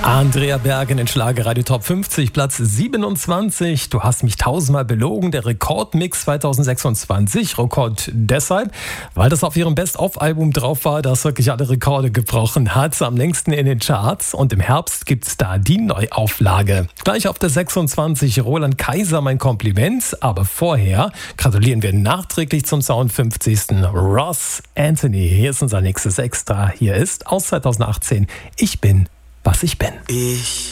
Andrea Bergen in Schlagerradio Top 50, Platz 27. Du hast mich tausendmal belogen. Der Rekordmix 2026. Rekord deshalb, weil das auf ihrem Best-of-Album drauf war, das wirklich alle Rekorde gebrochen hat. Am längsten in den Charts. Und im Herbst gibt's da die Neuauflage. Gleich auf der 26 Roland Kaiser, mein Kompliment. Aber vorher gratulieren wir nachträglich zum Sound 50. Ross Anthony. Hier ist unser nächstes Extra. Hier ist aus 2018. Ich bin, was ich bin. Ich